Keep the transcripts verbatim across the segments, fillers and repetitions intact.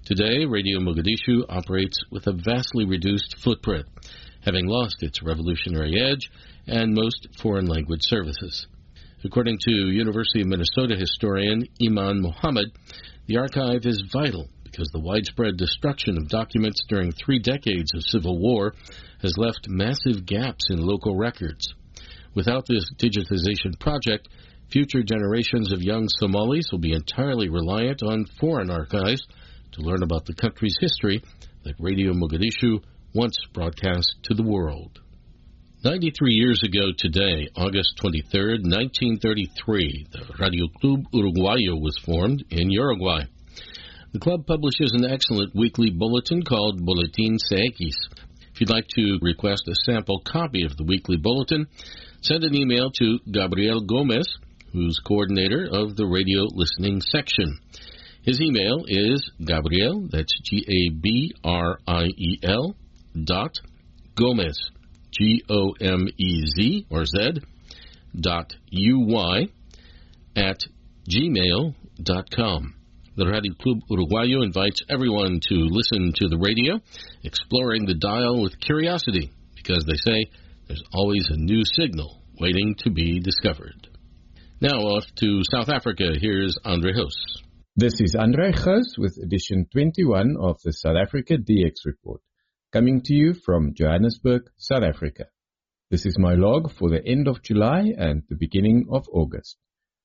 Today, Radio Mogadishu operates with a vastly reduced footprint, having lost its revolutionary edge and most foreign language services. According to University of Minnesota historian Iman Mohammed, the archive is vital because the widespread destruction of documents during three decades of civil war has left massive gaps in local records. Without this digitization project, future generations of young Somalis will be entirely reliant on foreign archives to learn about the country's history that Radio Mogadishu once broadcast to the world. ninety-three years ago today, August twenty-third, nineteen thirty-three, the Radio Club Uruguayo was formed in Uruguay. The club publishes an excellent weekly bulletin called Boletín C X. If you'd like to request a sample copy of the weekly bulletin, send an email to Gabriel Gomez, who's coordinator of the radio listening section. His email is Gabriel, that's G A B R I E L, dot Gomez, G O M E Z, or Z, dot U Y, at gmail dot com. The Radio Club Uruguayo invites everyone to listen to the radio, exploring the dial with curiosity, because they say there's always a new signal waiting to be discovered. Now off to South Africa, here's Andre Hoos. This is Andre Hoos with edition twenty-one of the South Africa D X Report, coming to you from Johannesburg, South Africa. This is my log for the end of July and the beginning of August.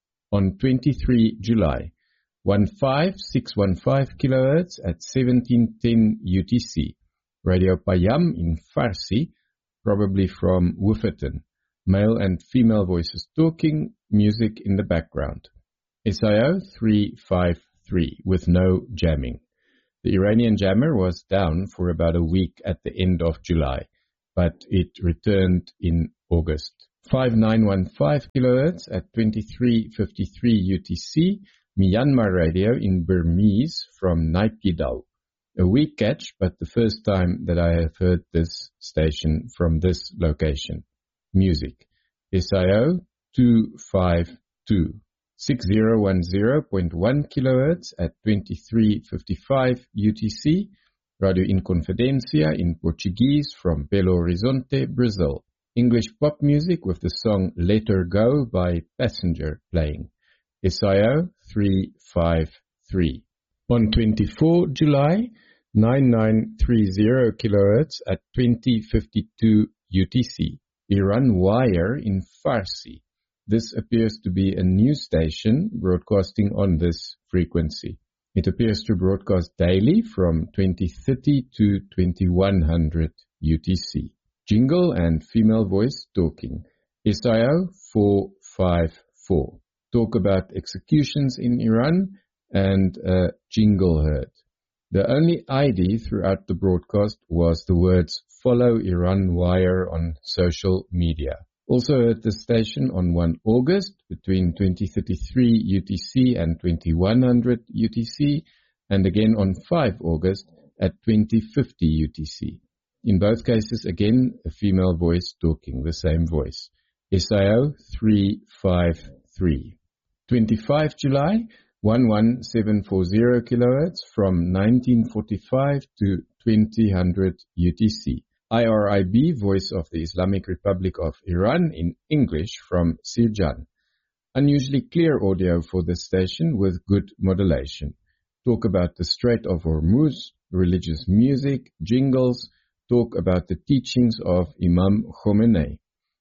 On the twenty-third of July, one five six one five kilohertz at seventeen ten U T C. Radio Payam in Farsi, probably from Wofferton. Male and female voices talking, music in the background. S I O three five three with no jamming. The Iranian jammer was down for about a week at the end of July, but it returned in August. five nine one five kilohertz at twenty-three fifty-three U T C. Myanmar radio in Burmese from Naypyidaw. A weak catch, but the first time that I have heard this station from this location. Music. S I O two five two. six zero one zero point one kilohertz at twenty-three fifty-five U T C. Radio Inconfidencia in Portuguese from Belo Horizonte, Brazil. English pop music with the song Let Her Go by Passenger playing. S I O three five three. On the twenty-fourth of July, nine nine three zero kilohertz at twenty fifty-two U T C. Iran Wire in Farsi. This appears to be a news station broadcasting on this frequency. It appears to broadcast daily from twenty thirty to twenty-one hundred U T C. Jingle and female voice talking. S I O four five four. Talk about executions in Iran and a jingle heard. The only I D throughout the broadcast was the words follow Iran Wire on social media. Also heard the station on the first of August between twenty thirty-three U T C and twenty-one hundred U T C, and again on the fifth of August at twenty fifty U T C. In both cases, again, a female voice talking, the same voice. S I O three five three. twenty-fifth of July, one seven four zero kilohertz from nineteen forty-five to twenty hundred U T C. I R I B, Voice of the Islamic Republic of Iran in English from Sirjan. Unusually clear audio for this station with good modulation. Talk about the Strait of Hormuz, religious music, jingles, talk about the teachings of Imam Khomeini.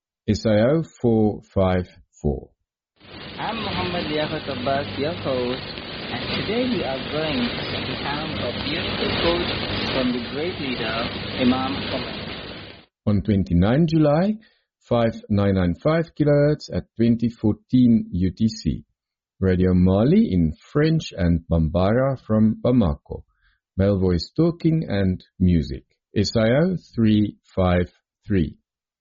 S I O four five four. I'm Muhammad Liafat Abbas, your host, and today we are going to recount a beautiful quote from the great leader, Imam Khomeini. On the twenty-ninth of July, five nine nine five kilohertz at twenty fourteen U T C. Radio Mali in French and Bambara from Bamako. Male voice talking and music. S I O three five three.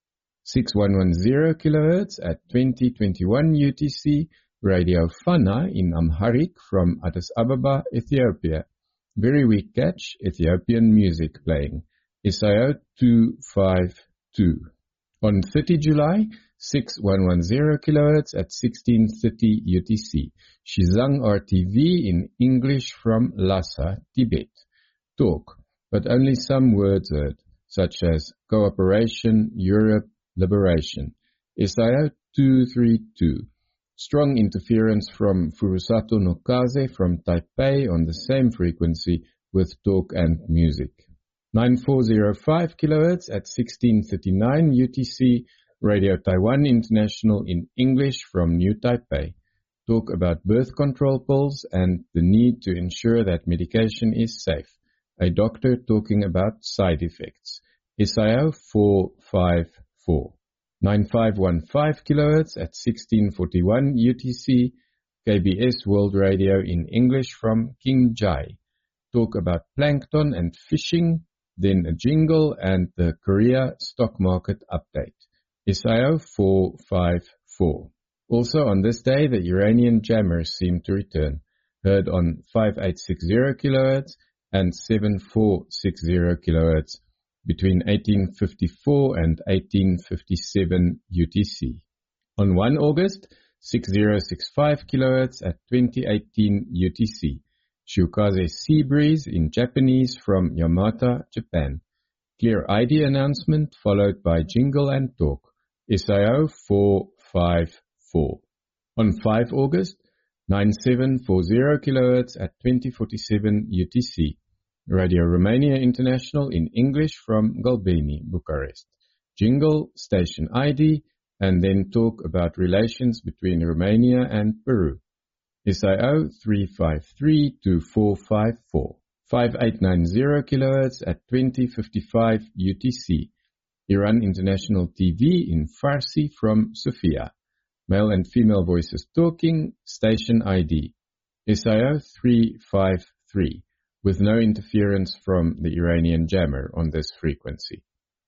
six one one zero kilohertz at twenty twenty-one U T C. Radio Fana in Amharic from Addis Ababa, Ethiopia. Very weak catch, Ethiopian music playing. S I O two five two. On the thirtieth of July, six one one zero kilohertz at sixteen thirty U T C. Shizang R T V in English from Lhasa, Tibet. talk, but only some words heard, such as cooperation, Europe, liberation. S I O two three two. Strong interference from Furusato Nokaze from Taipei on the same frequency with talk and music. nine four zero five kilohertz at sixteen thirty-nine U T C, Radio Taiwan International in English from New Taipei. Talk about birth control pills and the need to ensure that medication is safe. A doctor talking about side effects. S I O four five four. nine five one five kilohertz at sixteen forty-one U T C, K B S World Radio in English from King Jai. Talk about plankton and fishing, then a jingle and the Korea stock market update. S I O four five four. Also on this day, the Iranian jammers seem to return, heard on five eight six zero kilohertz and seven four six zero kilohertz between eighteen fifty-four and eighteen fifty-seven U T C. On the first of August, six zero six five kilohertz at twenty eighteen U T C. Shukaze Sea Breeze in Japanese from Yamata, Japan. Clear I D announcement followed by jingle and talk. S I O four five four. On the fifth of August, nine seven four zero kilohertz at twenty forty-seven U T C. Radio Romania International in English from Galbeni, Bucharest. Jingle, station I D, and then talk about relations between Romania and Peru. S I O three five three two four five four. five eight nine zero kilohertz at twenty fifty-five U T C. Iran International T V in Farsi from Sofia. Male and female voices talking, station I D. S I O three five three. With no interference from the Iranian jammer on this frequency.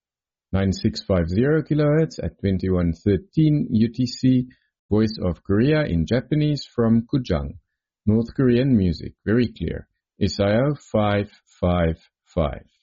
nine six five zero kilohertz at twenty-one thirteen U T C, Voice of Korea in Japanese from Kujang. North Korean music, very clear. S I O five five five.